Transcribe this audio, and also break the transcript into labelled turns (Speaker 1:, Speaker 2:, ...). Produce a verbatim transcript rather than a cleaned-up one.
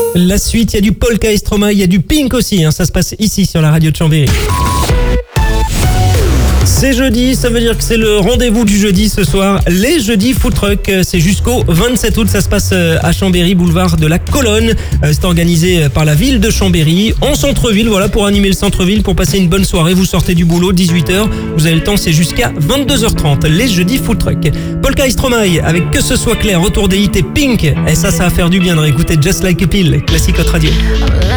Speaker 1: La suite, il y a du Polka et Stromae, il y a du Pink aussi, hein, ça se passe ici sur la radio de Chambéry. C'est jeudi, ça veut dire que c'est le rendez-vous du jeudi ce soir. Les jeudis food truck, c'est jusqu'au vingt-sept août. Ça se passe à Chambéry, boulevard de la Colonne. C'est organisé par la ville de Chambéry, en centre-ville, voilà, pour animer le centre-ville, pour passer une bonne soirée. Vous sortez du boulot, dix-huit heures. Vous avez le temps, c'est jusqu'à vingt-deux heures trente. Les jeudis food truck. Polka et Stromae, avec Que ce soit clair, retour des hits et Pink. Et ça, ça va faire du bien de réécouter Just Like a Pill, classique Hot Radio.